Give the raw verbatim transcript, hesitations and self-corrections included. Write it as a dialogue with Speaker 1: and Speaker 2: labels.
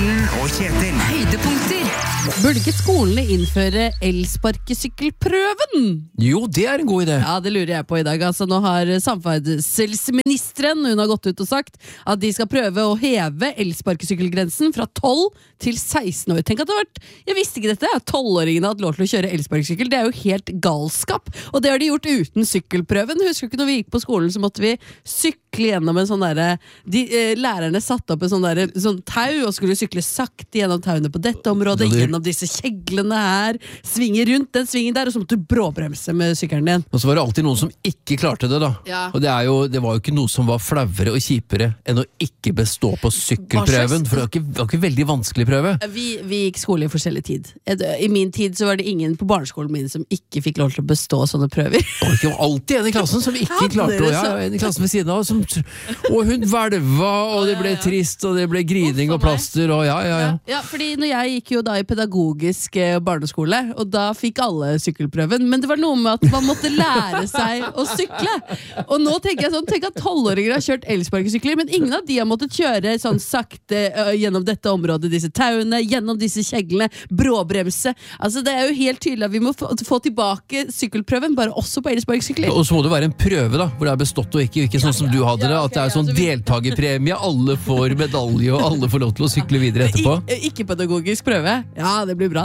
Speaker 1: Morgen og Kjetil.
Speaker 2: Høydepunkter.
Speaker 3: Burde ikke skolene innføre elsparkesykkelprøven?
Speaker 4: Jo, det er en god idé.
Speaker 3: Ja, det lurer jeg på i dag. Altså, nå har samferdselsministeren hun har gått ut og sagt at de skal prøve å heve elsparkesykkelgrensen fra tolv til seksten år. Tenk at det har vært, jeg visste ikke dette, tolvåringene har hatt lov til å kjøre elsparkesykkel. Det er jo helt galskap. Og det har de gjort uten sykkelprøven. Husker du ikke når vi gikk på skolen, så måtte vi sykle gjennom en sånn derre de, eh, lærerne satte opp en sånn, der, sånn tau og skulle sykle sakte gjennom tauene på dette området, gjennom disse kjeglene her, svinge rundt den svingen der, og så måtte du bråbremse med sykkelen din.
Speaker 4: Og så var det alltid noen som ikke klarte det da.
Speaker 3: Ja.
Speaker 4: Og det, er jo, det var jo ikke noe som var flauere og kjipere enn å ikke bestå på sykkelprøven, for det var ikke, det var ikke veldig vanskelig prøve.
Speaker 3: Vi, vi gikk skole i forskjellig tid. I min tid så var det ingen på barneskolen min som ikke fikk lov til å bestå sånne prøver.
Speaker 4: Og det var alltid en i klassen som ikke klarte det, ja, en i klassen ved siden av, som, og hun hvelva, og det ble trist, og det ble grining og plaster, og ja, ja, ja.
Speaker 3: Ja, fordi når jeg gikk jo da i pedagogisk eh, barneskole, og da fikk alle sykkelprøven, men det var noe med at man måtte lære seg å sykle. Og nå tenker jeg sånn, tenk at tolvåringer har kjørt elsparkesykler, men ingen av de har måttet kjøre sånn sakte uh, gjennom dette området, disse tauene, gjennom disse kjeglene, bråbremse. Altså det er jo helt tydelig at vi må få, få tilbake sykkelprøven, bare også på elsparkesykler.
Speaker 4: Og så må det være en prøve da, hvor det er bestått og ikke, ikke sånn som du hadde det, at det er sånn deltagerpremie, alle får medalje og alle får lov til å sykle videre etterpå.
Speaker 3: Ik- ikke pedagogisk prøve. Ja, det blir bra.